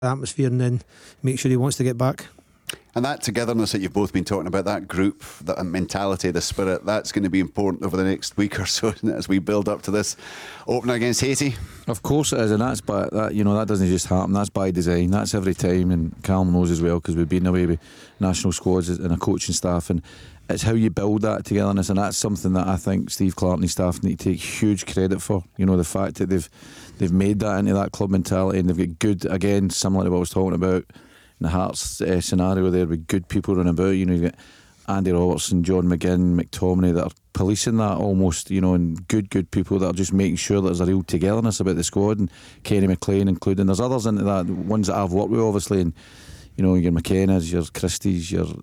atmosphere and then make sure he wants to get back. And that togetherness that you've both been talking about, that group, that mentality, the spirit, that's going to be important over the next week or so, isn't it, as we build up to this opener against Haiti? Of course it is, and that's by that. That doesn't just happen. That's by design. That's every time, and Callum knows as well because we've been away with national squads and a coaching staff, and it's how you build that togetherness, and that's something that I think Steve Clarke and his staff need to take huge credit for. The fact that they've made that into that club mentality, and they've got good, again, similar to what I was talking about in the Hearts scenario there, with good people running about. You've got Andy Robertson, John McGinn, McTominay that are policing that almost, and good people that are just making sure that there's a real togetherness about the squad, and Kenny McLean including. There's others into that, ones that I've worked with obviously, and your McKenna's, your Christie's, your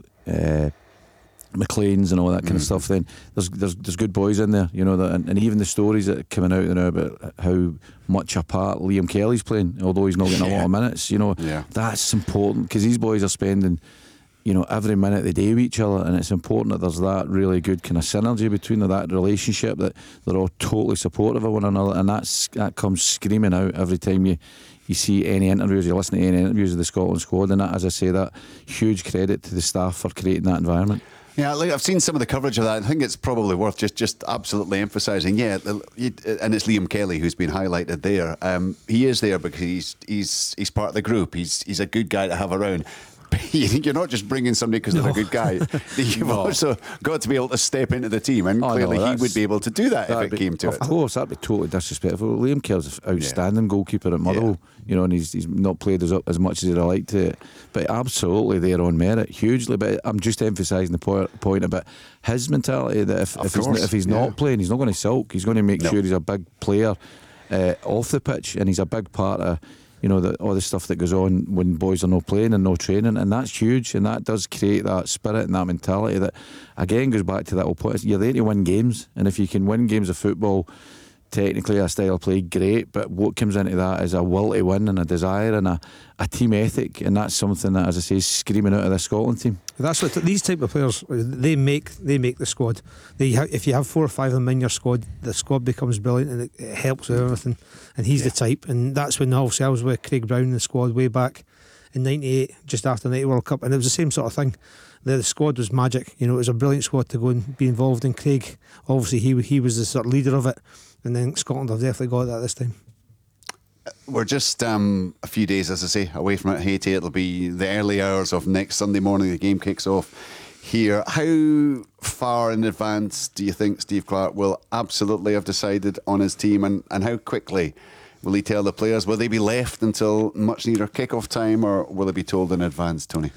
McLean's and all that kind of stuff. Then there's good boys in there, and even the stories that are coming out now about how much a part Liam Kelly's playing, although he's not getting a lot of minutes. That's important because these boys are spending every minute of the day with each other, and it's important that there's that really good kind of synergy between that relationship, that they're all totally supportive of one another, and that comes screaming out every time you see any interviews, you listen to any interviews of the Scotland squad, and that, as I say, that huge credit to the staff for creating that environment. Yeah, I've seen some of the coverage of that. I think it's probably worth just absolutely emphasising. And it's Liam Kelly who's been highlighted there. He is there because he's part of the group. He's a good guy to have around. You're not just bringing somebody because they're a good guy. You've also got to be able to step into the team, and clearly he would be able to do that if it came to it. Of course, that'd be totally disrespectful. Liam Kelly's an outstanding goalkeeper at Motherwell, and he's not played as much as he'd like to, but absolutely there on merit, hugely. But I'm just emphasising the point about his mentality, that if he's not playing, he's not going to sulk. He's going to make sure he's a big player off the pitch, and he's a big part of all the stuff that goes on when boys are not playing and no training, and that's huge, and that does create that spirit and that mentality that again goes back to that old point. You're there to win games, and if you can win games of football, technically a style of play, great, but what comes into that is a will to win and a desire and a team ethic, and that's something that, as I say, is screaming out of the Scotland team. That's what these type of players, they make the squad. If you have 4 or 5 of them in your squad, the squad becomes brilliant, and it helps with everything, and he's the type. And that's when obviously I was with Craig Brown in the squad way back in 98, just after the 90 World Cup, and it was the same sort of thing. The squad was magic. It was a brilliant squad to go and be involved in. Craig, obviously he was the sort of leader of it, and then Scotland have definitely got that this time. We're just a few days, as I say, away from it. Haiti. It'll be the early hours of next Sunday morning. The game kicks off here. How far in advance do you think Steve Clarke will absolutely have decided on his team, and how quickly will he tell the players? Will they be left until much nearer kick-off time, or will they be told in advance, Tony?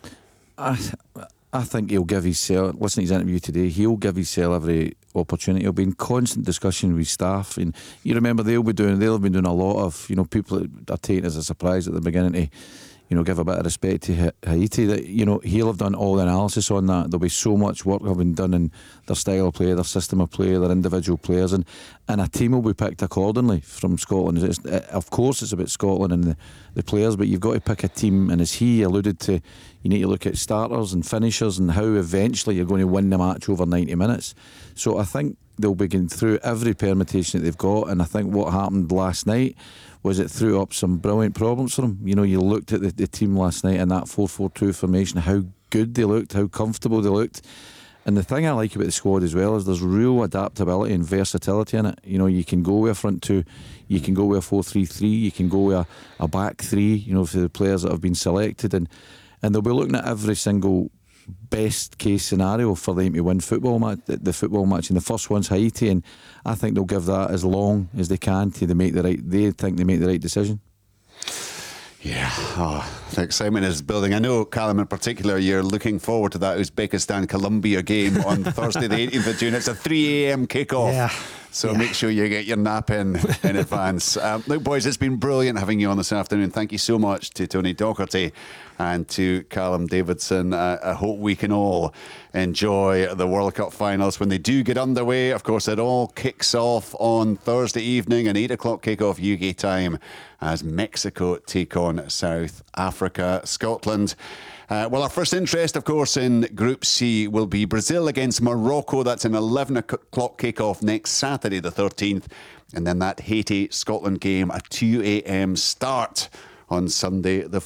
I think he'll give himself, listen to his interview today, he'll give himself every opportunity. He'll be in constant discussion with staff, and you remember they'll have been doing a lot of, people that are taken as a surprise at the beginning to give a bit of respect to Haiti, that he'll have done all the analysis on that. There'll be so much work having done in their style of play, their system of play, their individual players, and a team will be picked accordingly from Scotland. Of course it's about Scotland and the players, but you've got to pick a team, and as he alluded to, you need to look at starters and finishers and how eventually you're going to win the match over 90 minutes. So I think they'll be going through every permutation that they've got, and I think what happened last night was it threw up some brilliant problems for them. You looked at the team last night in that 4-4-2 formation, how good they looked, how comfortable they looked. And the thing I like about the squad as well is there's real adaptability and versatility in it. You can go with a front two, you can go with a 4-3-3, you can go with a back three, for the players that have been selected, and they'll be looking at every single best case scenario for them to win the football match, and the first one's Haiti, and I think they'll give that as long as they can till they think they make the right decision. Yeah, the excitement is building. I know, Callum, in particular, you're looking forward to that Uzbekistan-Colombia game on Thursday the 18th of June. It's a 3 a.m. kickoff, so make sure you get your nap in advance. Look, boys, it's been brilliant having you on this afternoon. Thank you so much to Tony Docherty and to Callum Davidson. I hope we can all enjoy the World Cup finals when they do get underway. Of course, it all kicks off on Thursday evening, an 8 o'clock kickoff UK time, as Mexico take on South Africa. Scotland, well, our first interest, of course, in Group C will be Brazil against Morocco. That's an 11 o'clock kickoff next Saturday the 13th, and then that Haiti-Scotland game, a 2 a.m. start on Sunday the